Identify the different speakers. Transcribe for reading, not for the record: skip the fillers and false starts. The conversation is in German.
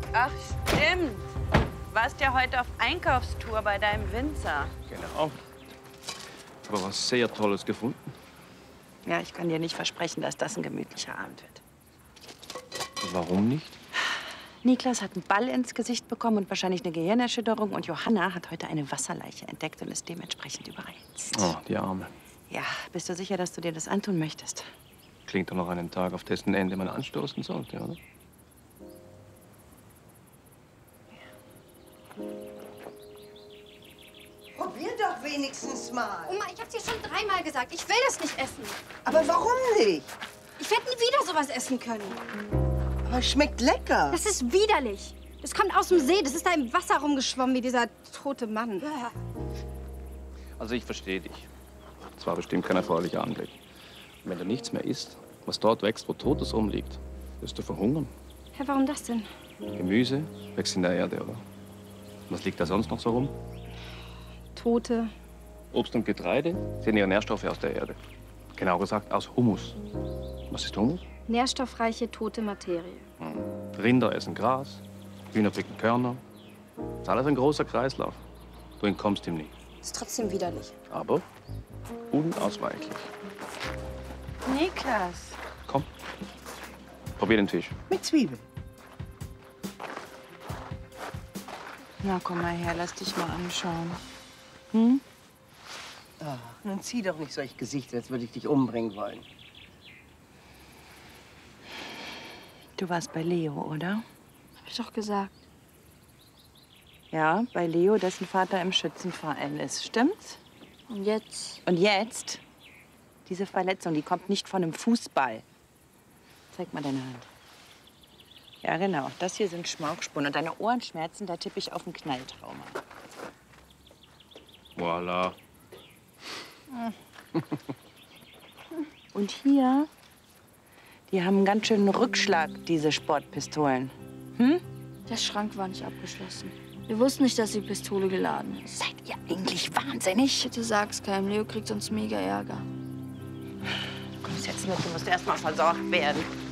Speaker 1: Ach, stimmt. Du warst ja heute auf Einkaufstour bei deinem Winzer.
Speaker 2: Genau. Aber was sehr Tolles gefunden.
Speaker 1: Ja, ich kann dir nicht versprechen, dass das ein gemütlicher Abend wird.
Speaker 2: Warum nicht?
Speaker 1: Niklas hat einen Ball ins Gesicht bekommen und wahrscheinlich eine Gehirnerschütterung. Und Johanna hat heute eine Wasserleiche entdeckt und ist dementsprechend überreizt.
Speaker 2: Oh, die Arme.
Speaker 1: Ja, bist du sicher, dass du dir das antun möchtest?
Speaker 2: Klingt doch noch einen Tag, auf dessen Ende man anstoßen sollte, oder?
Speaker 3: Probier doch wenigstens mal.
Speaker 4: Oma, ich hab's dir schon 3-mal gesagt. Ich will das nicht essen.
Speaker 3: Aber warum nicht?
Speaker 4: Ich werde nie wieder sowas essen können.
Speaker 3: Aber es schmeckt lecker.
Speaker 4: Das ist widerlich. Das kommt aus dem See. Das ist da im Wasser rumgeschwommen wie dieser tote Mann.
Speaker 2: Also ich verstehe dich. Es war bestimmt kein erfreulicher Anblick. Und wenn du nichts mehr isst, was dort wächst, wo Totes rumliegt, wirst du verhungern.
Speaker 4: Hä, warum das denn?
Speaker 2: Gemüse wächst in der Erde, oder? Was liegt da sonst noch so rum?
Speaker 4: Tote.
Speaker 2: Obst und Getreide sind ihre Nährstoffe aus der Erde. Genau gesagt aus Humus. Was ist Humus?
Speaker 4: Nährstoffreiche, tote Materie.
Speaker 2: Rinder essen Gras, Hühner picken Körner. Das ist alles ein großer Kreislauf. Du entkommst ihm nicht.
Speaker 4: Ist trotzdem widerlich.
Speaker 2: Aber unausweichlich.
Speaker 1: Niklas.
Speaker 2: Komm, probier den Tisch.
Speaker 3: Mit Zwiebeln.
Speaker 1: Na, komm mal her, lass dich mal anschauen.
Speaker 3: Nun zieh doch nicht solch Gesicht, als würde ich dich umbringen wollen.
Speaker 1: Du warst bei Leo, oder?
Speaker 4: Hab ich doch gesagt.
Speaker 1: Ja, bei Leo, dessen Vater im Schützenverein ist. Stimmt's?
Speaker 4: Und jetzt?
Speaker 1: Und jetzt? Diese Verletzung, die kommt nicht von einem Fußball. Zeig mal deine Hand. Ja, genau. Das hier sind Schmauchspuren. Und deine Ohrenschmerzen, da tippe ich auf ein Knalltrauma.
Speaker 2: Voilà.
Speaker 1: Und hier, die haben einen ganz schönen Rückschlag, diese Sportpistolen.
Speaker 4: Der Schrank war nicht abgeschlossen. Wir wussten nicht, dass die Pistole geladen ist.
Speaker 1: Seid ihr eigentlich wahnsinnig?
Speaker 4: Bitte sag's keinem. Leo kriegt sonst mega Ärger.
Speaker 1: Du kommst jetzt mit, du musst erst mal versorgt werden.